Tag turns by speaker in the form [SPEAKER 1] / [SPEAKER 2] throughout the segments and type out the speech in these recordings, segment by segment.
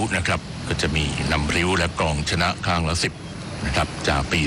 [SPEAKER 1] นะครับก็จะมีนำริ้วและกลองชนะข้างละ10นะครับจากปี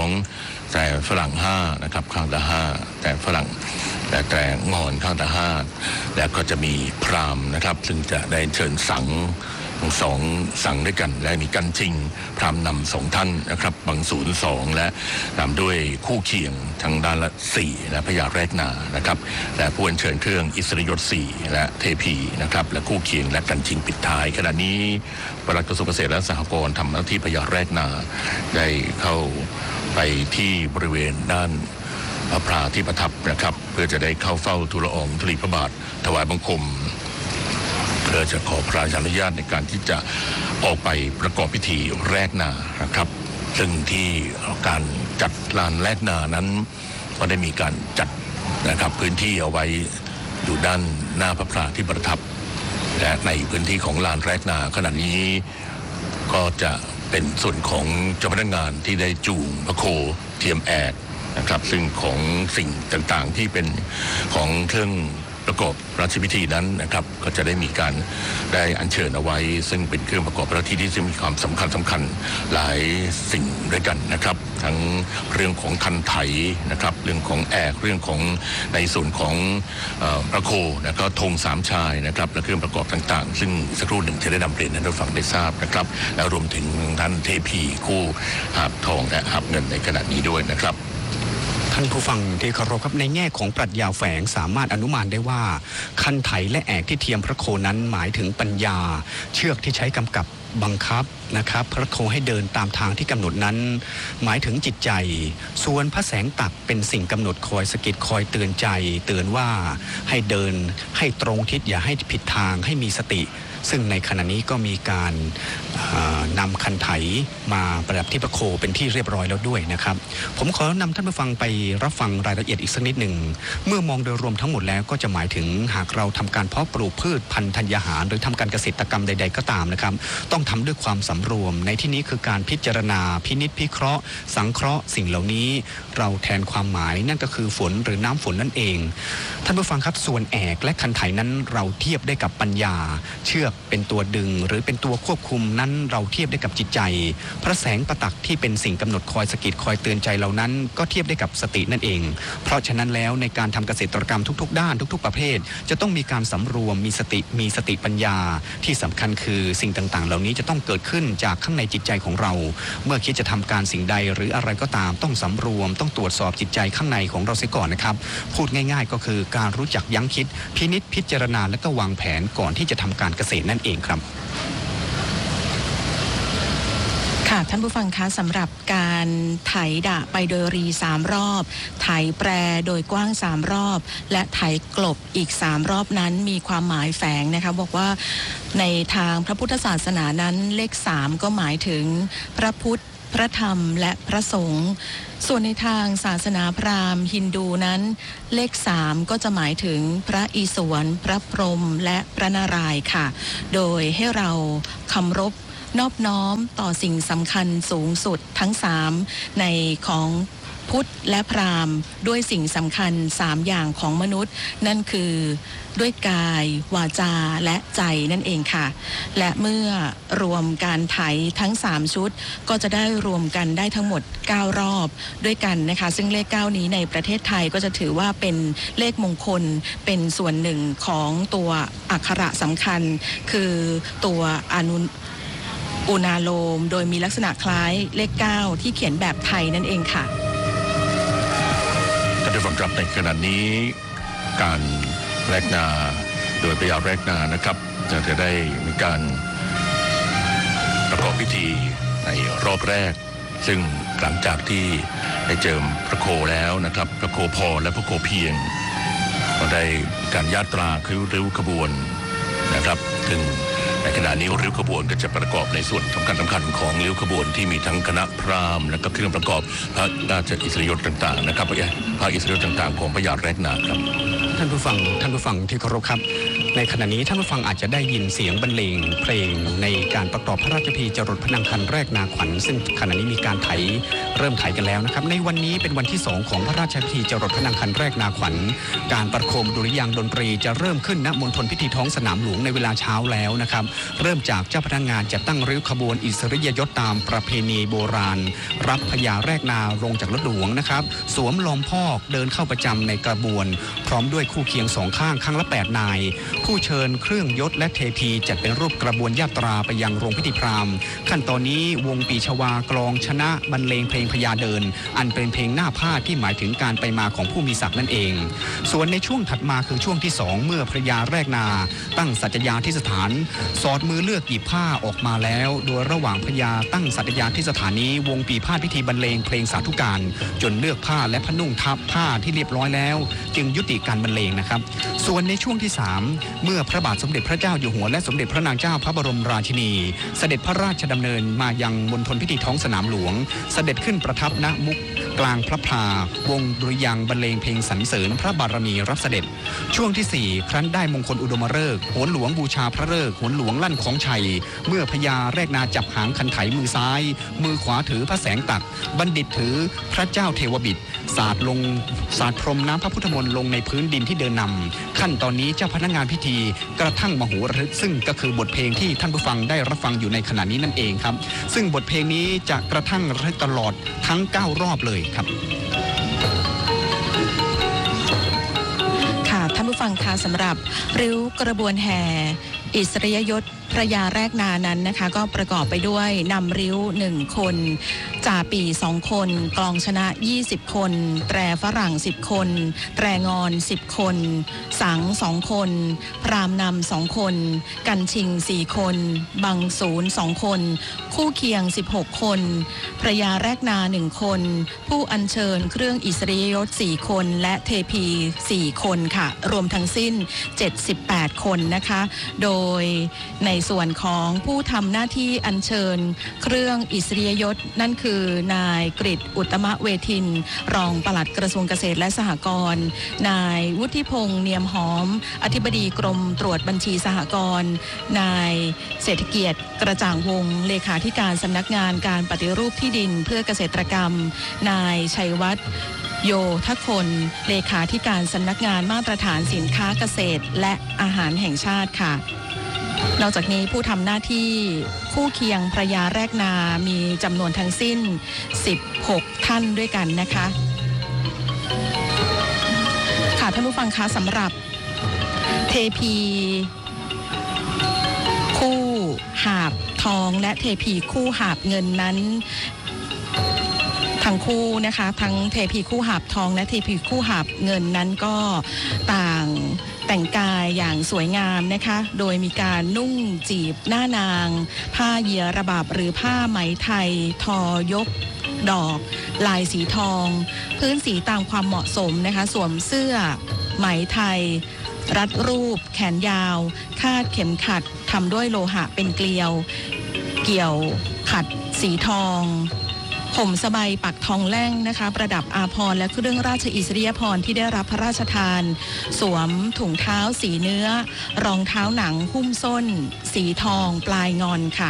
[SPEAKER 1] 2แต่ฝรั่ง5นะครับข้างละ5แต่ฝรั่งแต่งอนข้างละ5แล้วก็จะมีพราหมณ์นะครับซึ่งจะได้เชิญสังสองสั่งด้วยกันและมีกันจริงพราหมณ์นำ2ท่านนะครับบังศูนย์2และตามด้วยคู่เคียงทางด้านละ4และพญาแรกนานะครับและผู้อัญเชิญเครื่องอิสริยศ4และเทพีนะครับและคู่เคียงและกันจริงปิดท้ายขณะนี้ปลัดกระทรวงเกษตรและสหกรณ์ทำหน้าที่พญาแรกนาได้เข้าไปที่บริเวณด้านพระพราที่ประทับนะครับเพื่อจะได้เข้าเฝ้าทูลละอองธุลีพระบาทถวายบังคมเพื่อจะขอพระราชอนุญาตในการที่จะออกไปประกอบพิธีแรกนานะครับซึ่งที่การจัดลานแรกนานั้นก็ได้มีการจัดนะครับพื้นที่เอาไว้อยู่ด้านหน้าพระพราที่ประทับและในพื้นที่ของลานแรกนาขณะนี้ก็จะเป็นส่วนของเจ้าพนักงานที่ได้จูงพระโคเทียมแอกนะครับซึ่งของสิ่งต่างๆที่เป็นของเครื่องประกอบราชพิธีนั้นนะครับก็จะได้มีการได้อัญเชิญเอาไว้ซึ่งเป็นเครื่องประกอบราชพิธีที่จะมีความสำคัญหลายสิ่งด้วยกันนะครับทั้งเรื่องของคันไถนะครับเรื่องของแอกเรื่องของในส่วนของพระโคแล้วก็ธงสามชายนะครับและเครื่องประกอบต่างๆซึ่งสักครู่หนึ่งจะได้นำเรียนให้ท่านฟังได้ทราบนะครับแล้วรวมถึงท่านเทพีคู่หาบทองและหาบเงินในขณะนี้ด้วยนะครับ
[SPEAKER 2] ท่านผู้ฟังที่เคารพครับในแง่ของปรัชญาแฝงสามารถอนุมานได้ว่าคันไถและแอกที่เทียมพระโคนั้นหมายถึงปัญญาเชือกที่ใช้กำกับบังคับนะครับพระโคให้เดินตามทางที่กำหนดนั้นหมายถึงจิตใจส่วนพระแสงตักเป็นสิ่งกำหนดคอยสะกิดคอยเตือนใจเตือนว่าให้เดินให้ตรงทิศอย่าให้ผิดทางให้มีสติซึ่งในขณะนี้ก็มีการนำคันไถมาประดับที่พระโคเป็นที่เรียบร้อยแล้วด้วยนะครับผมขอนำท่านผู้ฟังไปรับฟังรายละเอียดอีกสักนิดหนึ่งเมื่อมองโดยรวมทั้งหมดแล้วก็จะหมายถึงหากเราทำการเพาะปลูกพืชพันธุ์ธัญญาหารหรือทำการเกษตรกรรมใดๆก็ตามนะครับต้องทำด้วยความสำรวมในที่นี้คือการพิจารณาพินิจพิเคราะห์สังเคราะห์สิ่งเหล่านี้เราแทนความหมายนั่นก็คือฝนหรือน้ำฝนนั่นเองท่านผู้ฟังครับส่วนแอกและคันไถนั้นเราเทียบได้กับปัญญาเชือกเป็นตัวดึงหรือเป็นตัวควบคุมนั้นเราเทียบได้กับจิตใจพระแสงประตักที่เป็นสิ่งกำหนดคอยสะกิดคอยเตือนใจเหล่านั้นก็เทียบได้กับสตินั่นเองเพราะฉะนั้นแล้วในการทำเกษตรกรรมทุกๆด้านทุกๆประเภทจะต้องมีการสำรวมมีสติปัญญาที่สำคัญคือสิ่งต่างๆเหล่านี้จะต้องเกิดขึ้นจากข้างในจิตใจของเราเมื่อคิดจะทำการสิ่งใดหรืออะไรก็ตามต้องสำรวมต้องตรวจสอบจิตใจข้างในของเราเสียก่อนนะครับพูดง่ายๆก็คือการรู้จักยั้งคิดพินิจพิจารณาและก็วางแผนก่อนที่จะทำการเกษตรนั่นเองครับ
[SPEAKER 3] ค่ะท่านผู้ฟังคะสำหรับการไถดะไปโดยรี3รอบไถแปรโดยกว้าง3รอบและไถกลบอีก3รอบนั้นมีความหมายแฝงนะคะบอกว่าในทางพระพุทธศาสนานั้นเลข3ก็หมายถึงพระพุทธพระธรรมและพระสงฆ์ส่วนในทางศาสนาพราหมณ์ฮินดูนั้นเลข3ก็จะหมายถึงพระอิศวรพระพรหมและพระนารายณ์ค่ะโดยให้เราเคารพนอบน้อมต่อสิ่งสำคัญสูงสุดทั้ง3ในของพุทธและพราหมณ์ด้วยสิ่งสำคัญ3อย่างของมนุษย์นั่นคือด้วยกายวาจาและใจนั่นเองค่ะและเมื่อรวมการไถทั้ง3ชุดก็จะได้รวมกันได้ทั้งหมด9รอบด้วยกันนะคะซึ่งเลข9นี้ในประเทศไทยก็จะถือว่าเป็นเลขมงคลเป็นส่วนหนึ่งของตัวอักขระสำคัญคือตัวอุณาโลมโดยมีลักษณะคล้ายเลข9ที่เขียนแบบไทยนั่นเองค่ะ
[SPEAKER 1] ท่านผู้ฟังครับในขณะนี้การแรกนาโดยพญาแรกนานะครับจะได้มีการประกอบพิธีในรอบแรกซึ่งหลังจากที่ได้เจิมพระโคแล้วนะครับพระโคพอและพระโคเพียงก็ได้การญาตราคือริ้วขบวนนะครับซึ่งในขณะนี้ริ้วขบวนก็จะประกอบในส่วนสำคัญของริ้วขบวนที่มีทั้งคณะพราหมณ์และก็เครื่องประกอบพระราชอิสริยศต่างๆนะครับพระอิสริยศต่างๆของพญาแรกนาครับ
[SPEAKER 2] ท่านผู้ฟังที่เคารพครับในขณะนี้ท่านผู้ฟังอาจจะได้ยินเสียงบรรเลงเพลงในการประกอบพระราชพิธีจรดพระนางคันแรกนาขวัญซึ่งขณะนี้มีการเริ่มไถกันแล้วนะครับในวันนี้เป็นวันที่2ของพระราชพิธีจรดพระนางคันแรกนาขวัญการประโคมดุริยางค์ดนตรีจะเริ่มขึ้นณมณฑลพิธีท้องสนามหลวงในเวลาเช้าแล้วนะครับเริ่มจากเจ้าพนักงานจะตั้งริ้วขบวนอิสริยยศตามประเพณีโบราณรับพญาแรกนาลงจากรถหลวงนะครับสวมลอมพอกเดินเข้าประจำในกระบวนพร้อมด้วยคู่เคียง2ข้างข้างละ8นายผู้เชิญเครื่องยศและเทพีจัดเป็นรูปกระบวนญาตราไปยังโรงพิธีพราหมณ์ขั้นตอนนี้วงปีชวากลองชนะบรรเลงเพลงพญาเดินอันเป็นเพลงหน้าพาดที่หมายถึงการไปมาของผู้มีศักดิ์นั่นเองส่วนในช่วงถัดมาคือช่วงที่2เมื่อพญาแรกนาตั้งสัจญาที่สถานสอดมือเลือกหยิบผ้าออกมาแล้วโดยระหว่างพญาตั้งสัจญาที่สถานีวงปีพาดพิธีบรรเลงเพลงสาธุการจนเลือกผ้าและพนุ่งทับผ้าที่เรียบร้อยแล้วจึงยุติการบรรเลงนะครับส่วนในช่วงที่3เมื่อพระบาทสมเด็จพระเจ้าอยู่หัวและสมเด็จพระนางเจ้าพระบรมราชินีเสด็จพระราชดำเนินมายังมณฑลพิธีท้องสนามหลวงเสด็จขึ้นประทับณมุกกลางพระพลาวงดุริยางค์บรรเลงเพลงสรรเสริญพระบารมีรับเสด็จช่วงที่4ครั้นได้มงคลอุดมฤกษ์โหนหลวงบูชาพระฤกษ์โหนหลวงลั่นของชัยเมื่อพญาแรกนาจับหางคันไถมือซ้ายมือขวาถือพระแสงตักบัณฑิตถือพระเจ้าเทวบิดสาดพรมน้ำพระพุทธมนต์ลงในพื้นดินที่เดินนำขั้นตอนนี้เจ้าพนักงานพิธีกระทั่งมโหระทึกซึ่งก็คือบทเพลงที่ท่านผู้ฟังได้รับฟังอยู่ในขณะนี้นั่นเองครับซึ่งบทเพลงนี้จะกระทั่งระทึกตลอดทั้ง9รอบเลยครับ
[SPEAKER 3] ค่ะท่านผู้ฟังคะสำหรับริ้วกระบวนแห่อิสริยยศพระยาแรกนานั้นนะคะก็ประกอบไปด้วยนำริ้ว1คนจ่าปี่2คนกลองชนะ20คนแตรฝรั่ง10คนแตรงอน10คนสัง2คนพรามนำ2คนกันชิง4คนบังศูนย์2คนคู่เคียง16คนพระยาแรกนา1คนผู้อัญเชิญเครื่องอิสริยยศ4คนและเทพี4คนค่ะรวมทั้งสิ้น78คนนะคะโดยในส่วนของผู้ทำหน้าที่อัญเชิญเครื่องอิสริยยศนั่นคือนายกฤษอุตมะเวทินรองปลัดกระทรวงเกษตรและสหกรณ์นายวุฒิพงษ์เนียมหอมอธิบดีกรมตรวจบัญชีสหกรณ์นายเศรษฐเกียรติกระจ่างวงศ์เลขาธิการสำนักงานการปฏิรูปที่ดินเพื่อเกษตรกรรมนายชัยวัฒน์โยทคนเลขาธิการสำนักงานมาตรฐานสินค้าเกษตรและอาหารแห่งชาติค่ะนอกจากนี้ผู้ทำหน้าที่คู่เคียงพระยาแรกนามีจำนวนทั้งสิ้น16ท่านด้วยกันนะคะค่ะท่านผู้ฟังคะสำหรับเทพีคู่หาบทองและเทพีคู่หาบเงินนั้นทั้งคู่นะคะทั้งเทพีคู่หาบทองและเทพีคู่หาบเงินนั้นก็ต่างแต่งกายอย่างสวยงามนะคะโดยมีการนุ่งจีบหน้านางผ้าเหยี่ยระบาบหรือผ้าไหมไทยทอยกดอกลายสีทองพื้นสีตามความเหมาะสมนะคะสวมเสื้อไหมไทยรัดรูปแขนยาวคาดเข็มขัดทำด้วยโลหะเป็นเกลียวเกี่ยวขัดสีทองห่มสบายปักทองแล่งนะคะประดับอาภรณ์และเครื่องราชอิสริยาภรณ์ที่ได้รับพระราชทานสวมถุงเท้าสีเนื้อรองเท้าหนังหุ้มส้นสีทองปลายงอนค่ะ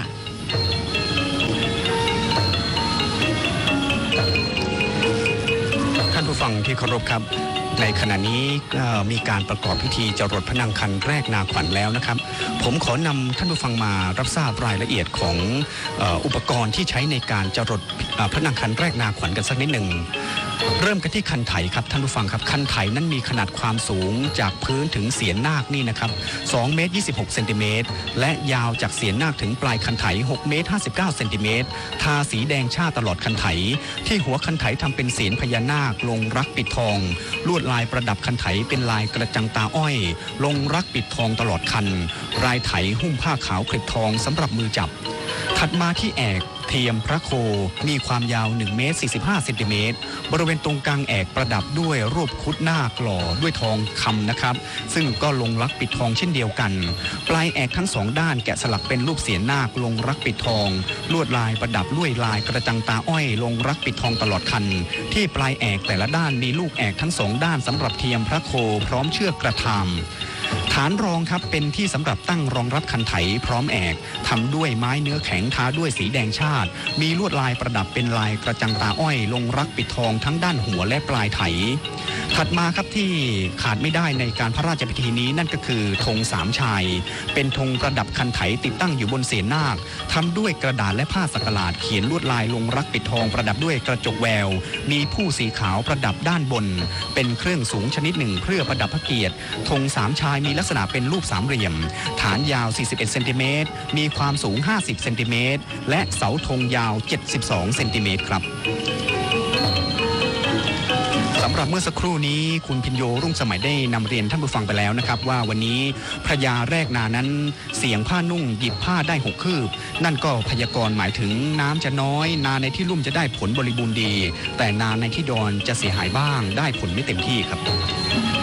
[SPEAKER 2] ท่านผู้ฟังที่เคารพครับในขณะนี้มีการประกอบพิธีจรดพระนางคันแรกนาขวัญแล้วนะครับผมขอนำท่านผู้ฟังมารับทราบรายละเอียดของอุปกรณ์ที่ใช้ในการจรดพระนางคันแรกนาขวัญกันสักนิดหนึ่งเริ่มกันที่คันไถครับท่านผู้ฟังครับคันไถนั้นมีขนาดความสูงจากพื้นถึงเสียนนาคนี่นะครับ2 เมตร 26 เซนติเมตรและยาวจากเสียนนาคถึงปลายคันไถ6 เมตร 59 เซนติเมตรทาสีแดงชาตลอดคันไถที่หัวคันไถทำเป็นเสียนพญานาคลงรักปิดทองลวดลายประดับคันไถเป็นลายกระจังตาอ้อยลงรักปิดทองตลอดคันรายไถหุ้มผ้าขาวคลิปทองสำหรับมือจับถัดมาที่แอกเทียมพระโคมีความยาว1 เมตร 45 เซนติเมตรบริเวณตรงกลางแอกประดับด้วยรูปครุฑนาคหล่อด้วยทองคำนะครับซึ่งก็ลงรักปิดทองเช่นเดียวกันปลายแอกทั้ง2ด้านแกะสลักเป็นรูปเสียนนาคลงรักปิดทองลวดลายประดับด้วยลายกระจังตาอ้อยลงรักปิดทองตลอดคันที่ปลายแอกแต่ละด้านมีลูกแอกทั้ง2ด้านสำหรับเทียมพระโคพร้อมเชือกกระทำฐานรองครับเป็นที่สำหรับตั้งรองรับคันไถพร้อมแอกทำด้วยไม้เนื้อแข็งทาด้วยสีแดงชาติมีลวดลายประดับเป็นลายกระจังตาอ้อยลงรักปิดทองทั้งด้านหัวและปลายไถถัดมาครับที่ขาดไม่ได้ในการพระราชพิธีนี้นั่นก็คือธงสามชายเป็นธงประดับคันไถติดตั้งอยู่บนเศียรนาคทำด้วยกระดาษและผ้าสักหลาดเขียนลวดลายลงรักปิดทองประดับด้วยกระจกแววมีผู้สีขาวประดับด้านบนเป็นเครื่องสูงชนิดหนึ่งเพื่อประดับพระเกียรติธงสามชายมีลักษณะเป็นรูปสามเหลี่ยมฐานยาว41เซนติเมตรมีความสูง50เซนติเมตรและเสาธงยาว72เซนติเมตรครับสำหรับเมื่อสักครู่นี้คุณพิญโยรุ่งสมัยได้นำเรียนท่านผู้ฟังไปแล้วนะครับว่าวันนี้พระยาแรกนานั้นเสียงผ้านุ่งหยิบผ้าได้6 คืบนั่นก็พยากรณ์หมายถึงน้ำจะน้อยนาในที่ลุ่มจะได้ผลบริบูรณ์ดีแต่นาในที่ดอนจะเสียหายบ้างได้ผลไม่เต็มที่ครับ